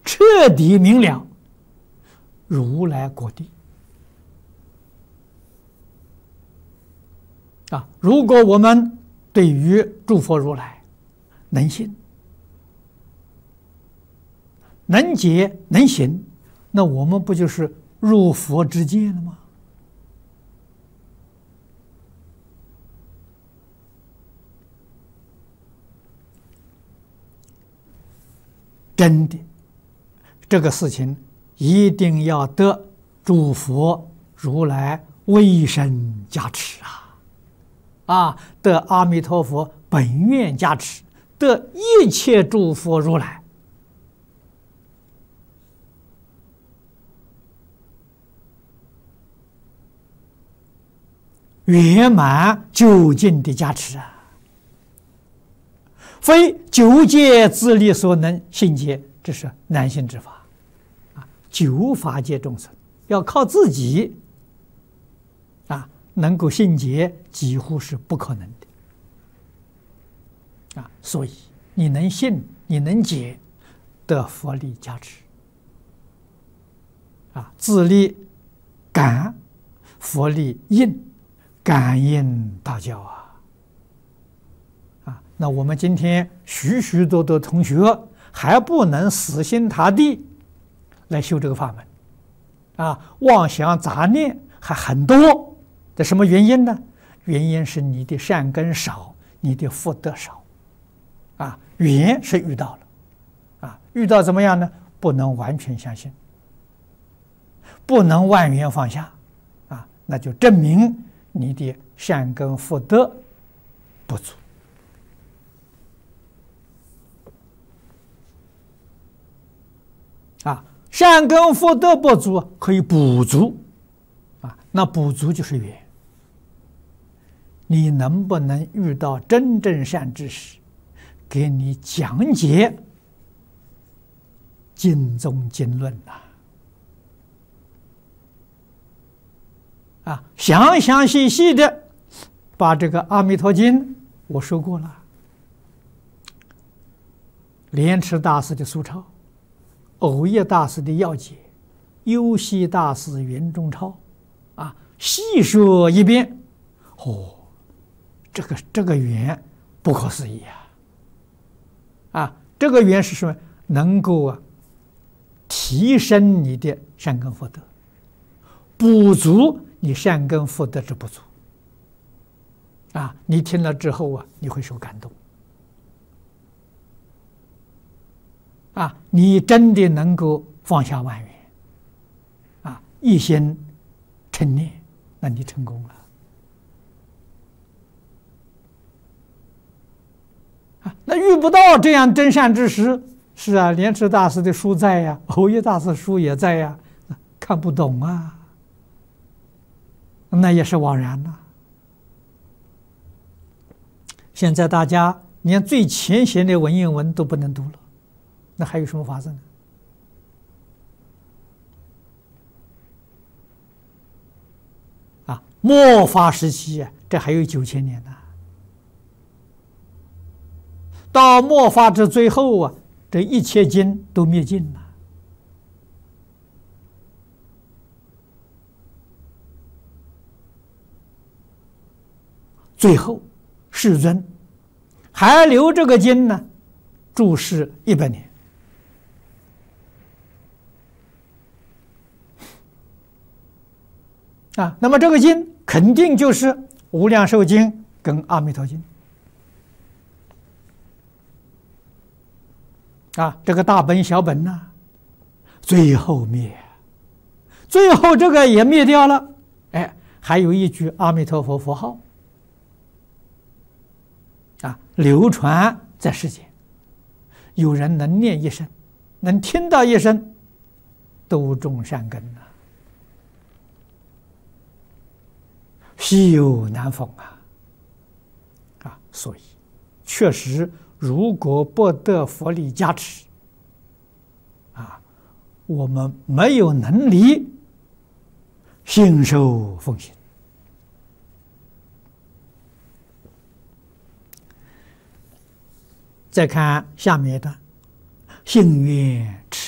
彻底明了如来果地啊！如果我们对于诸佛如来能信、能解、能行，那我们不就是入佛之界了吗？真的，这个事情一定要得诸佛如来威神加持得阿弥陀佛本愿加持，得一切诸佛如来圆满究竟的加持非九界自力所能信解，这是难信之法九法界众生要靠自己能够信解，几乎是不可能的所以你能信，你能解，得佛力加持自力感，佛力应，感应道教那我们今天许许多多同学还不能死心塌地来修这个法门妄想杂念还很多，这什么原因呢？原因是你的善根少，你的福德少缘是遇到了遇到怎么样呢？不能完全相信，不能万缘放下那就证明你的善根福德不足善根福德不足可以补足那补足就是缘。你能不能遇到真正善知识，给你讲解经宗经论详详细细的把这个《阿弥陀经》我说过了，莲池大师的疏钞，藕益大师的要解，幽西大师圆中钞细说一遍这个缘不可思议这个缘是什么？能够提升你的善根福德，补足你善根福德之不足你听了之后你会受感动你真的能够放下万缘一心称念，那你成功了那遇不到这样真善之时，是莲池大师的书在藕益大师书也在看不懂那也是枉然现在大家连最浅显的文言文都不能读了，那还有什么法子呢？末法时期这还有9000年呢。到末法之最后这一切经都灭尽了。最后世尊还留这个经呢，住世100年。那么这个经肯定就是《无量寿经》跟《阿弥陀经》这个大本小本最后灭，最后这个也灭掉了，还有一句阿弥陀佛佛号流传在世间，有人能念一声，能听到一声，都种善根稀有难逢所以确实如果不得佛力加持我们没有能力信受奉行。再看下面的信愿持